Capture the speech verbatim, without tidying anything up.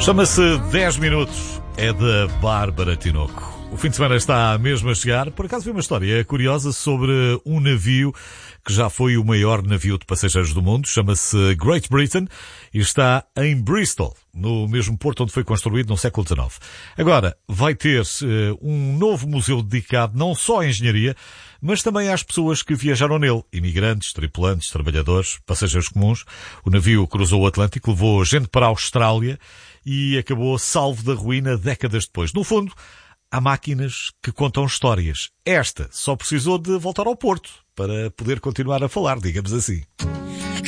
Chama-se dez minutos, é da Bárbara Tinoco. O fim de semana está mesmo a chegar. Por acaso vi uma história curiosa sobre um navio que já foi o maior navio de passageiros do mundo. Chama-se Great Britain e está em Bristol, no mesmo porto onde foi construído no século dezenove. Agora, vai ter uh, um novo museu dedicado não só à engenharia, mas também às pessoas que viajaram nele. Imigrantes, tripulantes, trabalhadores, passageiros comuns. O navio cruzou o Atlântico, levou gente para a Austrália e acabou salvo da ruína décadas depois. No fundo, há máquinas que contam histórias. Esta só precisou de voltar ao porto para poder continuar a falar, digamos assim.